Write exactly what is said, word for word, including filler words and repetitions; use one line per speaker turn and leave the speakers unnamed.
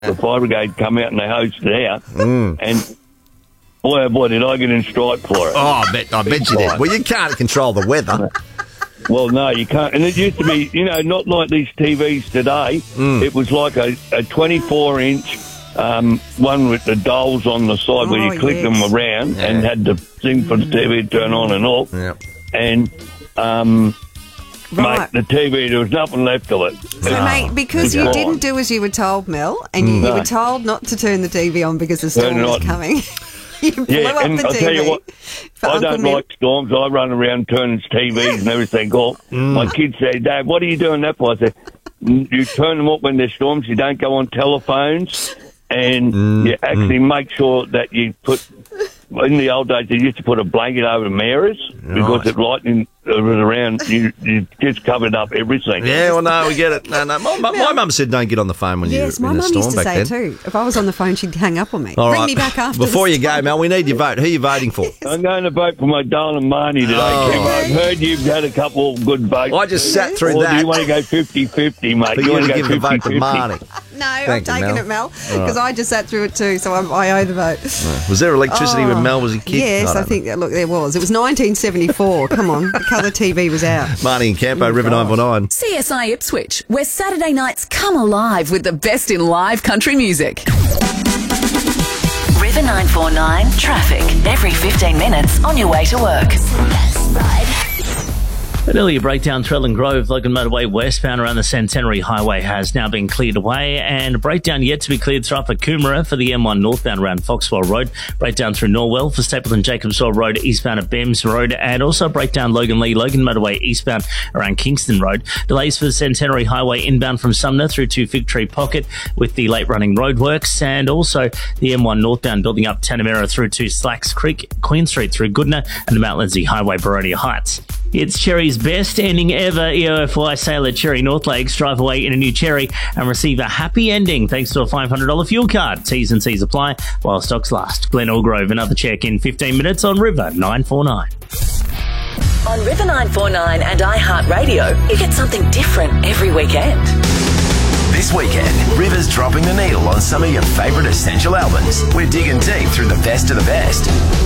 the fire brigade come out and they hosed it out.
Mm.
And boy, oh boy, did I get in strike for it.
Oh, I bet, I bet you did. Well, you can't control the weather.
Well, no, you can't. And it used to be, you know, not like these T Vs today.
Mm.
It was like a, a twenty-four inch um, one with the dials on the side where
Oh,
you click
yes.
them around
Yeah.
and had the thing for the T V to turn on and off.
Yeah.
And, um,
Right.
mate, the T V, there was nothing left of it.
So,
No.
mate, because
It's
you
gone.
didn't do as you were told, Mel, and you, you
No.
were told not to turn the T V on because the storm
Turn it
was
on.
coming, you blew
Yeah,
up
and
the
I'll
T V.
tell you what,
for
I
Uncle
don't
Mick.
like storms. I run around turning T Vs and everything off. My kids say, Dad, what are you doing that for? I said, you turn them off when there's storms. You don't go on telephones. And you actually make sure that you put, in the old days, they used to put a blanket over the mirrors because
Right.
if lightning was around, you, you just covered up everything.
Yeah, well, no, we get it. No, no. My, my, my mum said don't get on the phone when
Yes,
you're
my
in a
mum
storm
used to
back
say
then.
it too. If I was on the phone, she'd hang up on me.
All
Ring
right.
me back after.
Before
the
you go,
storm.
Mel, we need your vote. Who are you voting for?
I'm going to vote for my darling Marnie today,
Oh.
Kim. I've heard you've had a couple of good votes.
I just sat through
or
that.
do you want to go fifty-fifty, mate?
But
you
you're
want
going
to
to
go
give the vote to
fifty-fifty?
Marnie.
No, I'm
Thank you,
taking
Mel.
it, Mel, because I just sat through it too, so I'm, I owe the vote.
Was there electricity when Mel was a kid?
Yes, I,
don't
think that. Look, there was. It was nineteen seventy-four. Come on, the colour T V was out.
know. Marnie and Campo,
Oh,
River
God.
nine four nine.
C S I Ipswich, where Saturday nights come alive with the best in live country music.
River nine four nine traffic every fifteen minutes on your way to work.
An earlier breakdown, Trellan Grove, Logan Motorway westbound around the Centenary Highway has now been cleared away, and a breakdown yet to be cleared through Upper Coomera for the M one northbound around Foxwell Road, breakdown through Norwell for Stapleton Jacobswell Road eastbound at Beams Road, and also breakdown Logan Lee, Logan Motorway eastbound around Kingston Road. Delays for the Centenary Highway inbound from Sumner through to Fig Tree Pocket with the late running roadworks, and also the M one northbound building up Tanamera through to Slacks Creek, Queen Street through Goodna, and the Mount Lindsay Highway, Baronia Heights. It's Cherry's best ending ever. E O F Y sailor Cherry North Lakes drive away in a new Cherry and receive a happy ending thanks to a five hundred dollars fuel card. T's and C's apply while stocks last. Glen Allgrove, another check in fifteen minutes on River nine four nine.
On River nine four nine and iHeartRadio, you get something different every weekend.
This weekend, River's dropping the needle on some of your favourite essential albums. We're digging deep through the best of the best.